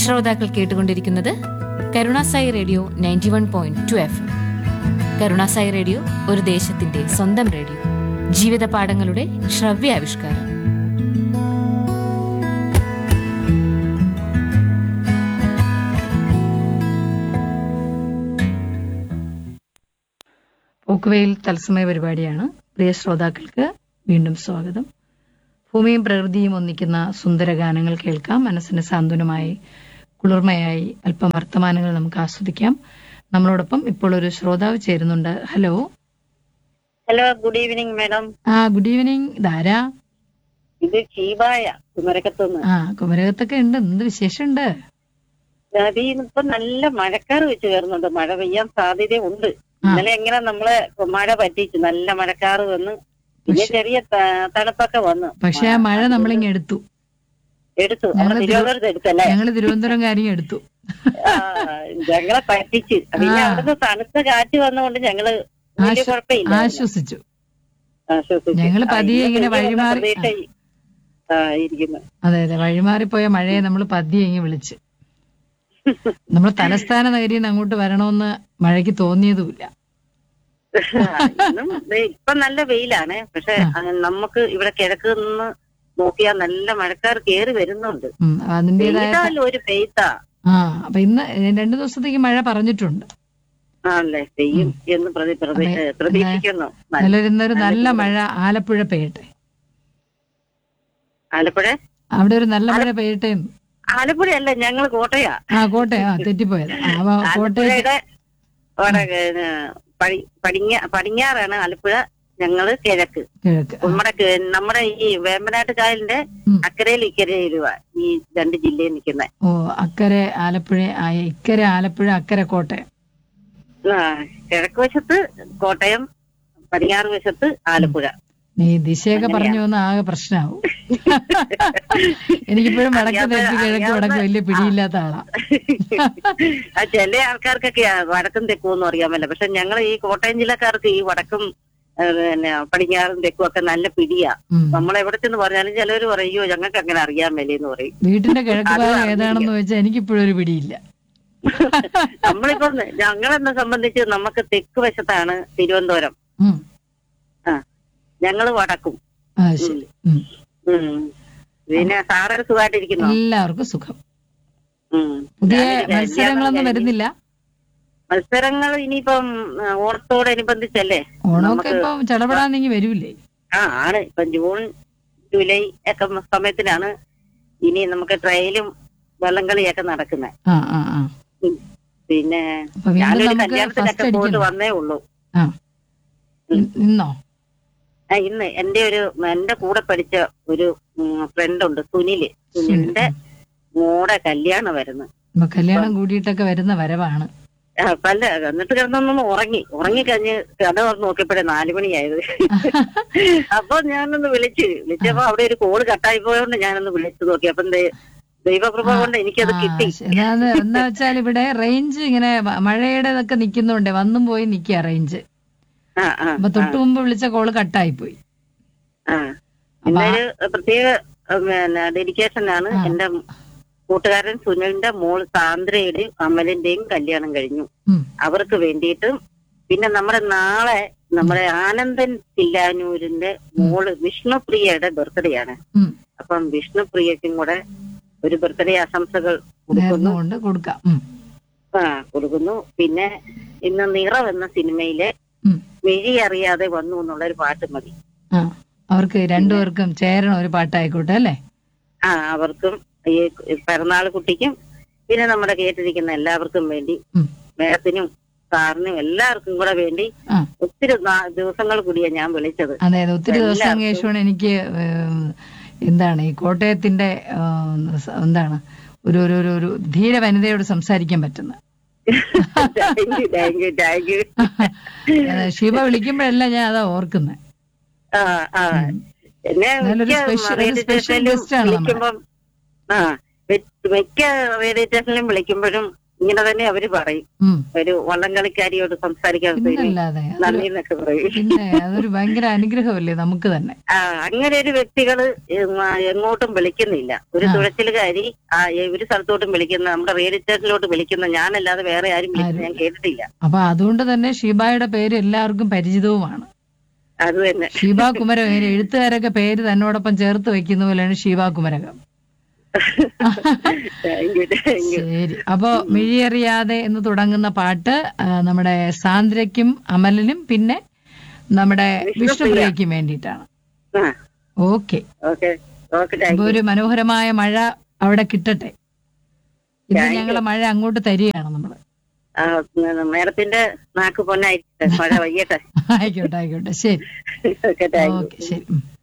ശ്രോതാക്കൾ കേട്ടുകൊണ്ടിരിക്കുന്നത് Karunasai radio 91.2 FM. Karunasai radio ഒരു ദേശത്തിന്റെ സ്വന്തം റേഡിയോ, ജീവിത പാഠങ്ങളുടെ ശ്രവ്യാവിഷ്കാരം. പോക്കുവെയിൽ തത്സമയ പരിപാടിയാണ്. പ്രിയ ശ്രോതാക്കൾക്ക് വീണ്ടും സ്വാഗതം. ഭൂമിയും പ്രകൃതിയും ഒന്നിക്കുന്ന സുന്ദര ഗാനങ്ങൾ കേൾക്കാം. മനസ്സിന് സാന്ത്വനമായി, കുളിർമയായി അല്പം വർത്തമാനങ്ങൾ നമുക്ക് ആസ്വദിക്കാം. നമ്മളോടൊപ്പം ഇപ്പോൾ ഒരു ശ്രോതാവ് ചേരുന്നുണ്ട്. Hello. Hello, good evening madam. Good evening. ധാരാ? ഇത് ഷീബായ കുമരകത്തുനിന്ന്. കുമരകത്തൊക്കെ ഉണ്ട്. എന്ത് വിശേഷമുണ്ട്? ഇപ്പൊ നല്ല മഴക്കാറ് വെച്ച് കയറുന്നുണ്ട്. മഴ പെയ്യാൻ സാധ്യതയുണ്ട്. ഇന്നലെ എങ്ങനെ നമ്മളെ മഴ പറ്റിച്ചു, നല്ല മഴക്കാറ് വന്ന്, പിന്നെ ചെറിയ തണുപ്പൊക്കെ വന്നു. പക്ഷെ ആ മഴ നമ്മളിങ്ങ് എടുത്തു. തിരുവനന്തപുരത്ത് എടുത്തല്ലേ? ഞങ്ങള് തിരുവനന്തപുരം കാര്യം എടുത്തു. ഞങ്ങളെ പറ്റിച്ച്. പിന്നെ അവിടുന്ന് തണുത്ത കാറ്റ് വന്നുകൊണ്ട് ഞങ്ങള് വലിയ കുഴപ്പമില്ല, ആശ്വസിച്ചു. ഞങ്ങള് പതിയെ ഇങ്ങനെ വഴിമാറി ഇരിക്കുന്നു. അതെ അതെ, വഴിമാറിപ്പോയ മഴയെ നമ്മൾ പതിയെ ഇങ്ങനെ വിളിച്ച്. നമ്മൾ തലസ്ഥാന നഗരിയിൽ നിന്ന് അങ്ങോട്ട് വരണമെന്ന് മഴയ്ക്ക് തോന്നിയതുമില്ല. ഇപ്പൊ നല്ല വെയിലാണ്. പക്ഷെ നമുക്ക് ഇവിടെ കിഴക്ക് നിന്ന് നോക്കിയാൽ നല്ല മഴക്കാർ കേറി വരുന്നുണ്ട്. അതിന്റേതായ ഒരു പെയ്ത്താ. അപ്പൊ ഇന്ന് 2 ദിവസത്തേക്ക് മഴ പറഞ്ഞിട്ടുണ്ട്. ആണല്ലേ, പെയ്യും എന്ന് പ്രതീക്ഷിക്കുന്നു. ഇന്നൊരു നല്ല മഴ ആലപ്പുഴ പെയ്യട്ടെ. ആലപ്പുഴ? അവിടെ ഒരു നല്ല മഴ പെയ്യട്ടെ. ആലപ്പുഴയല്ല, ഞങ്ങൾ കോട്ടയാ. കോട്ടയാ, തെറ്റിപ്പോയത്. കോട്ടയുടെ പടിഞ്ഞാറാണ് ആലപ്പുഴ, ഞങ്ങള് കിഴക്ക്. നമ്മുടെ ഈ വേമ്പനാട്ട് കായലിന്റെ അക്കരയിൽ ഇക്കരയിലുവാ ഈ 2 ജില്ലയിൽ നിൽക്കുന്നത്. അക്കരെ ആലപ്പുഴ, ഇക്കരെ ആലപ്പുഴ, അക്കരെ കോട്ടയം. കിഴക്ക് വശത്ത് കോട്ടയം, പടിഞ്ഞാറ് വശത്ത് ആലപ്പുഴ. നീ ദിശയൊക്കെ പറഞ്ഞു വന്ന ആകെ പ്രശ്നമാവും. എനിക്കിപ്പോഴും വടക്ക് തെക്ക് കിഴക്ക് വടക്ക് വലിയ പിടിയില്ലാത്ത ആളാ. ചില ആൾക്കാർക്കൊക്കെ വടക്കും തെക്കും ഒന്നും അറിയാമല്ലോ. പക്ഷെ ഞങ്ങൾ ഈ കോട്ടയം ജില്ലക്കാർക്ക് ഈ വടക്കും പിന്നെ പടിഞ്ഞാറും തെക്കും ഒക്കെ നല്ല പിടിയാ. നമ്മളെവിടെ ചെന്ന് പറഞ്ഞാലും ചിലവര് പറയോ ഞങ്ങൾക്ക് അങ്ങനെ അറിയാൻ മേലെന്ന് പറയും. വീട്ടിന്റെ കിഴക്ക് ഭാഗം ഏതാണെന്ന് ചോദിച്ചാൽ എനിക്കിപ്പോഴും ഒരു പിടിയില്ല. നമ്മളിപ്പോ ഞങ്ങളെന്നെ സംബന്ധിച്ച് നമുക്ക് തെക്ക് വശത്താണ് തിരുവനന്തപുരം. ഞങ്ങള് വടക്കും. പിന്നെ സാറൊരു സുഖമായിട്ടിരിക്കുന്നു? എല്ലാവർക്കും സുഖം. പുതിയ മത്സരങ്ങളൊന്നും വരുന്നില്ല? മത്സരങ്ങൾ ഇനിയിപ്പം ഓണത്തോടനുബന്ധിച്ചല്ലേ. ഓണമൊക്കെ ഇപ്പൊ ചടപടാന്നെങ്കിൽ വരൂലേ? ആണ്. ഇപ്പൊ ജൂൺ ജൂലൈ ഒക്കെ സമയത്തിലാണ് ഇനി നമുക്ക് ട്രയലും വള്ളംകളിയൊക്കെ നടക്കുന്നത്. പിന്നെ ഞാനൊരു കല്യാണത്തിനൊക്കെ പോയിട്ട് വന്നേ ഉള്ളൂ. ഇന്നോ? ഇന്ന് എന്റെ കൂടെ പഠിച്ച ഒരു ഫ്രണ്ട് ഉണ്ട്, സുനിലിന്റെ മോടെ കല്യാണം വരുന്നു. കല്യാണം കൂടിയിട്ടൊക്കെ വരുന്ന വരവാണ്. എന്നിട്ട് കിടന്നൊന്നും ഉറങ്ങിക്കഴിഞ്ഞ് കട തുറന്ന് നോക്കിയപ്പോഴേ 4 മണിയായത്. അപ്പൊ ഞാനൊന്ന് വിളിച്ചപ്പോ അവിടെ ഒരു കോള് കട്ടായി പോയോണ്ട് ഞാനൊന്ന് വിളിച്ചു നോക്കി. അപ്പൊ ദൈവകൃപ കൊണ്ട് എനിക്കത് കിട്ടി. എന്താ വെച്ചാൽ ഇവിടെ റേഞ്ച് ഇങ്ങനെ മഴയുടെ ഇതൊക്കെ നിക്കുന്നുണ്ടേ, വന്നും പോയി നിക്കുക റേഞ്ച്. അപ്പൊ തൊട്ടു മുമ്പ് വിളിച്ച കോള് കട്ടായി പോയി. ഇന്നൊരു പ്രത്യേക ഡെഡിക്കേഷനാണ്. എന്റെ കൂട്ടുകാരൻ സുനിലിന്റെ മോൾ സാന്ദ്രയുടെയും അമലിന്റെയും കല്യാണം കഴിഞ്ഞു. അവർക്ക് വേണ്ടിയിട്ടും പിന്നെ നാളെ നമ്മുടെ ആനന്ദൻ തില്ലാനൂരിന്റെ മോള് വിഷ്ണുപ്രിയയുടെ ബർത്ത്ഡേ ആണ്. അപ്പം വിഷ്ണുപ്രിയക്കും കൂടെ ഒരു ബർത്ത്ഡേ ആശംസകൾ കൊടുക്കുന്നു. പിന്നെ ഇന്ന് നിറം എന്ന സിനിമയിലെ മിഴി അറിയാതെ വന്നു എന്നുള്ളൊരു പാട്ട് മതി. അവർക്ക് രണ്ടുപേർക്കും ചേരണ ഒരു പാട്ടായിക്കോട്ടെ അല്ലേ? അവർക്കും ഈ പിറന്നാൾ കുട്ടിക്കും പിന്നെ നമ്മുടെ കേട്ടിരിക്കുന്ന എല്ലാവർക്കും വേണ്ടി, മേഡത്തിനും സാറിനും എല്ലാവർക്കും കൂടെ വേണ്ടി ഒത്തിരി ദിവസങ്ങൾ കൂടിയാ ഞാൻ വിളിച്ചത്. അതെ, ഒത്തിരി ദിവസം ശേഷമാണ് എനിക്ക് എന്താണ് ഈ കോട്ടയത്തിന്റെ എന്താണ് ഒരു ധീര വനിതയോട് സംസാരിക്കാൻ പറ്റുന്നത്. ശിവ വിളിക്കുമ്പോഴല്ല ഞാൻ അതാ ഓർക്കുന്നത്. മിക്ക റേഡിയോ സ്റ്റേഷനിലും വിളിക്കുമ്പോഴും ഇങ്ങനെ തന്നെ അവര് പറയും. ഉം. ഒരു വള്ളംകളിക്കാരിയോട് സംസാരിക്കാൻ പിന്നല്ലാതെ നന്ദി എന്നൊക്കെ പറയും. പിന്നെ അതൊരു ഭയങ്കര അനുഗ്രഹമല്ലേ നമുക്ക് തന്നെ. അങ്ങനെ ഒരു വ്യക്തികള് എങ്ങോട്ടും വിളിക്കുന്നില്ല. ഒരു തുഴച്ചിലുകാരി ഒരു സ്ഥലത്തോട്ടും വിളിക്കുന്ന, നമ്മുടെ റേഡിയോ സ്റ്റേഷനിലോട്ട് വിളിക്കുന്ന ഞാനല്ലാതെ വേറെ ആരും വിളിക്കുന്നത് ഞാൻ കേട്ടിട്ടില്ല. അപ്പൊ അതുകൊണ്ട് തന്നെ ഷീബായുടെ പേര് എല്ലാവർക്കും പരിചിതവുമാണ്. അത് തന്നെ. ഷീബ കുമരകം. ഇങ്ങനെ എഴുത്തുകാരൊക്കെ പേര് തന്നോടൊപ്പം ചേർത്ത് വെക്കുന്ന പോലെയാണ് ഷീബ കുമരകം. ശരി. അപ്പോ മിഴിയറിയാതെ എന്ന് തുടങ്ങുന്ന പാട്ട് നമ്മുടെ സാന്ദ്രയ്ക്കും അമലിനും പിന്നെ നമ്മുടെ വിഷ്ണുപ്രിയയ്ക്കും വേണ്ടിയിട്ടാണ്. ഓക്കെ. അപ്പൊ ഒരു മനോഹരമായ മഴ അവിടെ കിട്ടട്ടെ. ഇന്ന് ഞങ്ങളെ മഴ അങ്ങോട്ട് തരികയാണ് നമ്മള്. മേഡത്തിന്റെ നാക്ക് പൊന്നായിരിക്കട്ടെ, മഴ വയ്യട്ടെ. ആയിക്കോട്ടെ ആയിക്കോട്ടെ. ശരി. ഓക്കെ ശരി.